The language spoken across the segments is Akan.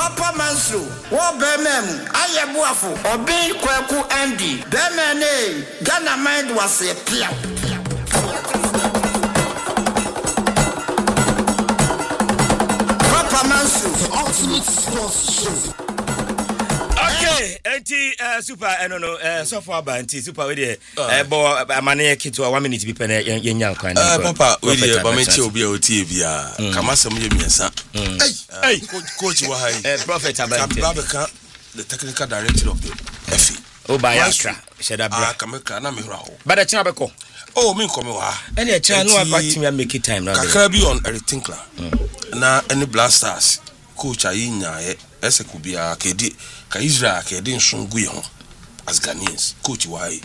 Papa Manso, wo bemem, ayebuafo, obi kwaku Andy, bemene, Ghana mind was a pia. Papa Manso, the ultimate sports show. Okay, anti super no so far ba anti super we dey bo amane kitu 1 minute bi pene yenya kwan papa we dey ba me che obi a otie bia kamasem ye miensa hey coach wa hai prophet abante Babeka the technical director of the FA Obayakra shedabra kameka na me hura ho bada china beko oh me come wa any a china no about me make time now kakra bi on Eric Tinkler na any blasters coach ayinya ese kubia kedi ka Israel kedi nsungu ye ho as Ghanaians coach why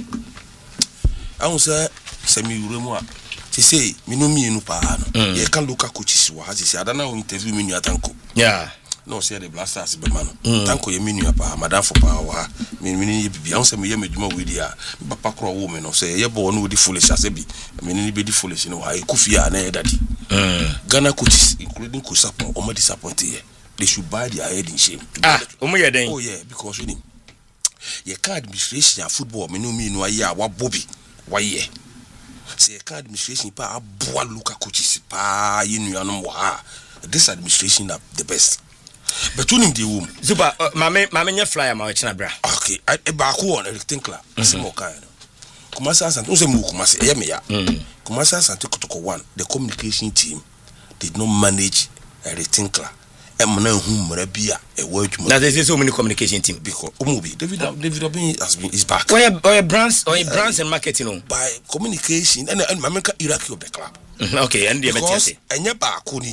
ahun se mi uremu a ti say minumi pa no ye kan local coaches wa ha say adana o interview menu atanko yeah no say the blasters be man tanko ye menu pa madam for pa wa menu bibi ahun se me ye meduma we dia papa kro wo me no say ye bo no di foolish as be menu be di foolish no ha kufia na ye daddy Ghana coaches including Kusapo o ma disappoint here. They should buy their head in shame. Oh yeah, because with him, your card administration football, me no ya wa Bobby, why yeah. Say your card administration pa boa local coaches pa you know wa. This administration are the best. But when him the womb, Zuba, mame nye flyer ma wechina bra. Okay, I ba ko on Eric Tinkler. Asimo kan. Kumasi Asante, unse mu Kumasi ya me ya. Kumasi Asante Kotoko 1, the communication team did not manage Eric Tinkler. Emna humra bia e word. Now there's so many communication team because Umubi David Obin has been is back. Or brands and marketing by communication and Mamaka Iraqi of the club. Okay, and the because enya ba kuni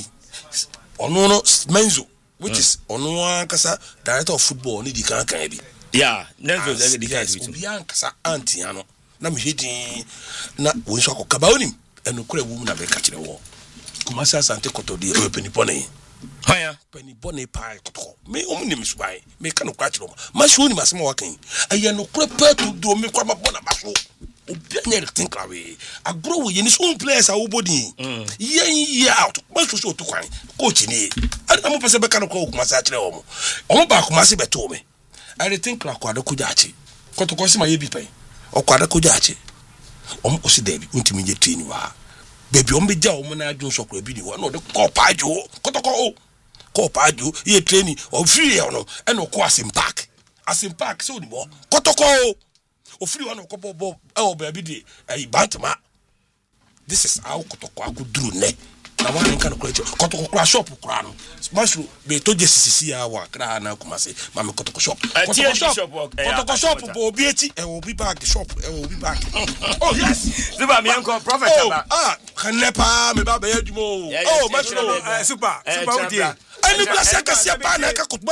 Onono Menzo, which is Onoa Kasa director of football ni di kan bi. Yeah, Nenzo the guys with Bian Kasa Antiano. Na mi hiti na wonso akokaba onim eno kura wu na be ka kire wo. Kumasi Asante Kotodi e peni pone. Haya Penny Bonnie Pie Kotoko. Me omunim subai. Me kanu kwachiro. Mashu ni masema wakin. Aya no kure petu do me kwa mabona mashu. Obi Eric Tinkler we. Agro we ni so players a obodi. Yen out. Mashu so to kwan. Coach ni. Amu pese be kanu kwa Kumasi akire omo. Omo ba Kumasi beto me. Eric Tinkler kwa da kujachi. Kotoko sima ye bi pen. Okwa kujachi. Omo osi debi untimi je train wa. Baby ombeja omona adwon sokro bi ni wa no de kopajo kotoko kopajo ye training o free no e no ko asim park so ni mo kotoko o free one ko bobo e o ba bi de bantama. This is how kotoko akuduru ne na wan kan ko kotoko kra shop kra no smash be to je sisi ya wa kra na Kumasi mama kotoko shop kotoko shop bo bi eti e obi bag shop e obi bag. Oh yes Zuba mi enko prophet aba kanepa me ba be adwumo masho super odi ani blase kasia pa na ka kotuma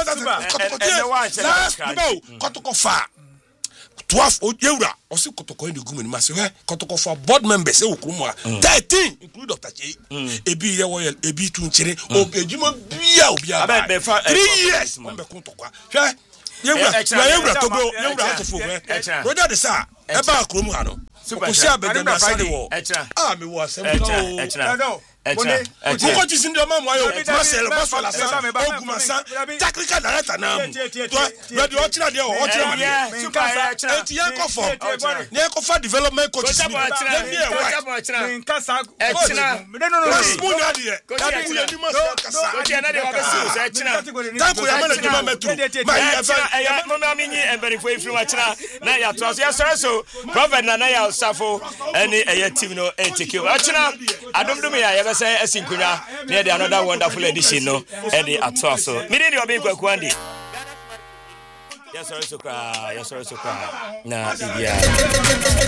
kotoko fa 12 yeura osi kotoko ni gumu ni mase he kotoko fa board members e okumu 13 include Dr. J ebi ye woyel ebi tu nchire o ejuma bia obi aba 3 years mo be kotoko hwe yeura to go yeura to fo he roja de sa e ba kromu ha no okosi abede na sade wo me wo asem no Kuko ti sindi oma mwa yo Marcel Basola sa Ogumasa technical director na mu radio ochira de ochira mani enti yanko for yanko for development coaches ni nkasa no smunya de ya di masa okay na de wa besi echina tanko ya mana juma metro ma ya mama minyi emberi fo ifiri wa chira na ya to so prophet na ya safo any team no etike wa chira adomdom ya say asinkunya near the another wonderful edition no and the atwa so me dey obi kwaku andi yes sorry so cry na ibia